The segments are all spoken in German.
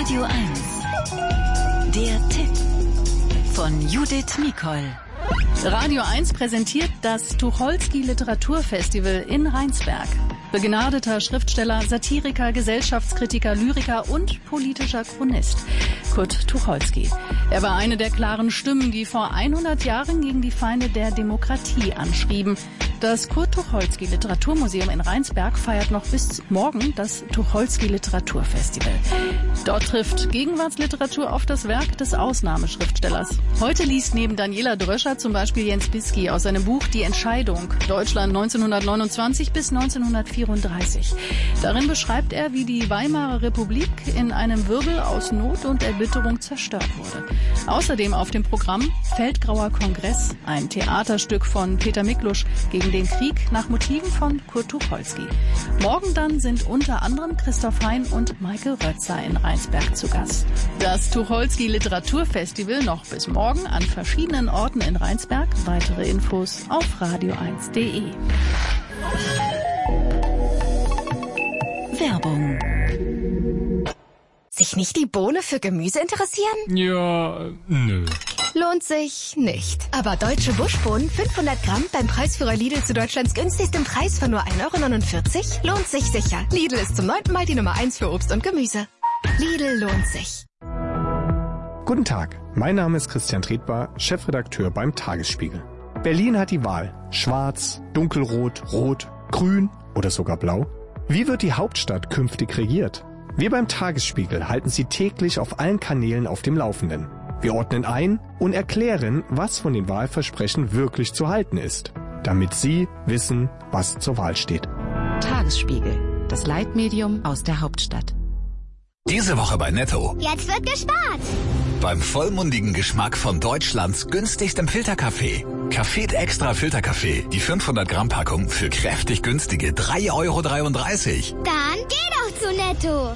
Radio 1. Der Tipp von Judith Mikol. Radio 1 präsentiert das Tucholsky Literaturfestival in Rheinsberg. Begnadeter Schriftsteller, Satiriker, Gesellschaftskritiker, Lyriker und politischer Chronist. Kurt Tucholsky. Er war eine der klaren Stimmen, die vor 100 Jahren gegen die Feinde der Demokratie anschrieben. Das Kurt-Tucholsky Literaturmuseum in Rheinsberg feiert noch bis morgen das Tucholsky Literaturfestival. Dort trifft Gegenwartsliteratur auf das Werk des Ausnahmeschriftstellers. Heute liest neben Daniela Dröscher zum Beispiel Jens Bisky aus seinem Buch Die Entscheidung, Deutschland 1929 bis 1934. Darin beschreibt er, wie die Weimarer Republik in einem Wirbel aus Not und Erbitterung zerstört wurde. Außerdem auf dem Programm Feldgrauer Kongress, ein Theaterstück von Peter Miklusch gegen den Krieg nach Motiven von Kurt Tucholsky. Morgen dann sind unter anderem Christoph Hein und Maike Rötzer in Rheinsberg zu Gast. Das Tucholsky Literaturfestival noch bis morgen an verschiedenen Orten in Rheinsberg. Weitere Infos auf radio1.de. Werbung. Sich nicht die Bohne für Gemüse interessieren? Ja, nö. Lohnt sich nicht. Aber deutsche Buschbohnen 500 Gramm beim Preisführer Lidl zu Deutschlands günstigsten Preis von nur 1,49 € lohnt sich sicher. Lidl ist zum 9. Mal die Nummer 1 für Obst und Gemüse. Lidl lohnt sich. Guten Tag, mein Name ist Christian Tretbar, Chefredakteur beim Tagesspiegel. Berlin hat die Wahl. Schwarz, dunkelrot, rot, grün oder sogar blau. Wie wird die Hauptstadt künftig regiert? Wir beim Tagesspiegel halten Sie täglich auf allen Kanälen auf dem Laufenden. Wir ordnen ein und erklären, was von den Wahlversprechen wirklich zu halten ist, damit Sie wissen, was zur Wahl steht. Tagesspiegel, das Leitmedium aus der Hauptstadt. Diese Woche bei Netto. Jetzt wird gespart. Beim vollmundigen Geschmack von Deutschlands günstigstem Filterkaffee. Café Extra Filterkaffee, die 500 Gramm Packung für kräftig günstige 3,33 €. Dann geh doch zu Netto.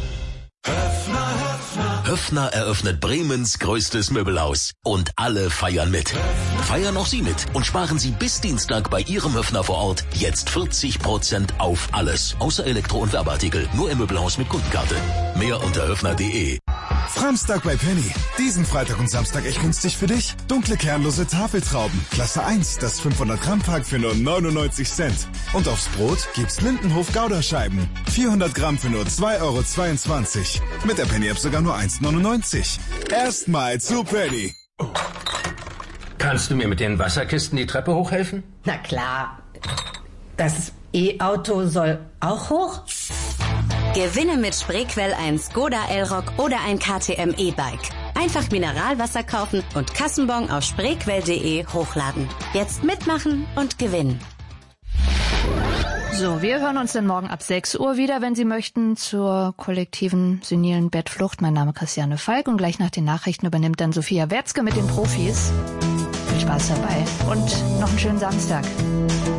Höffner eröffnet Bremens größtes Möbelhaus. Und alle feiern mit. Feiern auch Sie mit und sparen Sie bis Dienstag bei Ihrem Höffner vor Ort jetzt 40% auf alles. Außer Elektro- und Werbeartikel. Nur im Möbelhaus mit Kundenkarte. Mehr unter höffner.de. Samstag bei Penny. Diesen Freitag und Samstag echt günstig für dich. Dunkle kernlose Tafeltrauben. Klasse 1, das 500 Gramm Pack für nur 99 Cent. Und aufs Brot gibt's Lindenhof Gouda-Scheiben. 400 Gramm für nur 2,22 €. Mit der Penny-App sogar nur 1,99 €. Erstmal zu Penny. Kannst du mir mit den Wasserkisten die Treppe hochhelfen? Na klar. Das E-Auto soll auch hoch? Gewinne mit Spreequell ein Skoda Elrock oder ein KTM E-Bike. Einfach Mineralwasser kaufen und Kassenbon auf spreequell.de hochladen. Jetzt mitmachen und gewinnen. So, wir hören uns dann morgen ab 6 Uhr wieder, wenn Sie möchten, zur kollektiven senilen Bettflucht. Mein Name ist Christiane Falk und gleich nach den Nachrichten übernimmt dann Sophia Wertzke mit den Profis. Viel Spaß dabei und noch einen schönen Samstag.